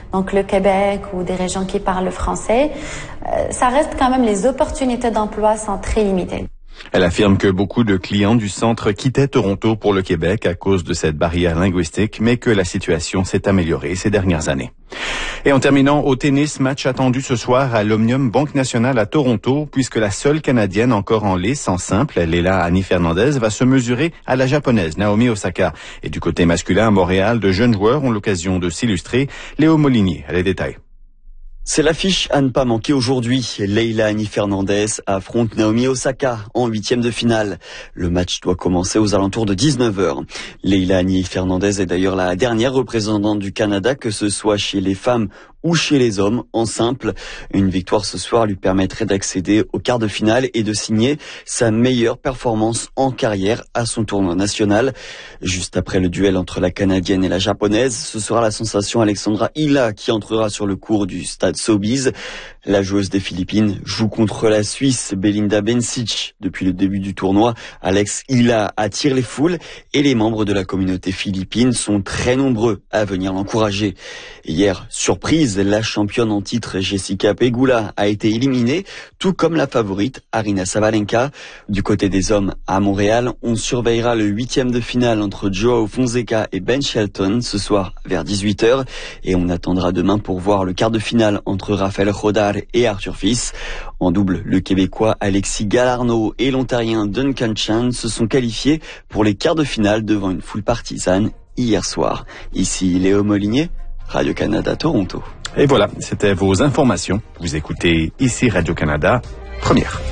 donc le Québec ou des régions qui parlent le français, ça reste quand même, les opportunités d'emploi sont très limitées. Elle affirme que beaucoup de clients du centre quittaient Toronto pour le Québec à cause de cette barrière linguistique, mais que la situation s'est améliorée ces dernières années. Et en terminant, au tennis, match attendu ce soir à l'Omnium Banque Nationale à Toronto, puisque la seule Canadienne encore en lice en simple, Leila Annie Fernandez, va se mesurer à la Japonaise Naomi Osaka. Et du côté masculin à Montréal, de jeunes joueurs ont l'occasion de s'illustrer. Léo Molinier a les détails. C'est l'affiche à ne pas manquer aujourd'hui. Leila Annie Fernandez affronte Naomi Osaka en 8e de finale. Le match doit commencer aux alentours de 19h. Leila Annie Fernandez est d'ailleurs la dernière représentante du Canada, que ce soit chez les femmes ou chez les hommes en simple. Une victoire ce soir lui permettrait d'accéder au quart de finale et de signer sa meilleure performance en carrière à son tournoi national. Juste après le duel entre la Canadienne et la Japonaise, ce sera la sensation Alexandra Ila qui entrera sur le court du stade Sobeys. La joueuse des Philippines joue contre la Suisse Belinda Bencic. Depuis le début du tournoi, Alex Ila attire les foules et les membres de la communauté philippine sont très nombreux à venir l'encourager. Hier, surprise, la championne en titre Jessica Pegula a été éliminée, tout comme la favorite Aryna Sabalenka. Du côté des hommes, à Montréal, on surveillera le 8e de finale entre Joao Fonseca et Ben Shelton ce soir vers 18h. Et on attendra demain pour voir le quart de finale entre Rafael Rodar et Arthur Fils. En double, le Québécois Alexis Galarneau et l'Ontarien Duncan Chan se sont qualifiés pour les quarts de finale devant une foule partisane hier soir. Ici Léo Molinier, Radio-Canada Toronto. Et voilà, c'était vos informations. Vous écoutez ici Radio-Canada, première.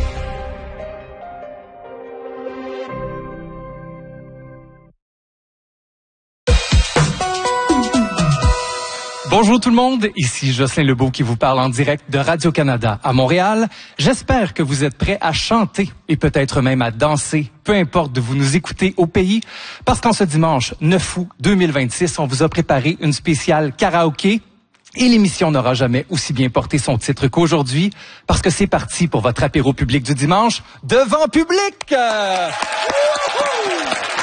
Bonjour tout le monde, ici Jocelyn Lebeau qui vous parle en direct de Radio-Canada à Montréal. J'espère que vous êtes prêts à chanter et peut-être même à danser, peu importe de vous nous écouter au pays, parce qu'en ce dimanche 9 août 2026, on vous a préparé une spéciale karaoké. Et l'émission n'aura jamais aussi bien porté son titre qu'aujourd'hui, parce que c'est parti pour votre apéro public du dimanche devant public.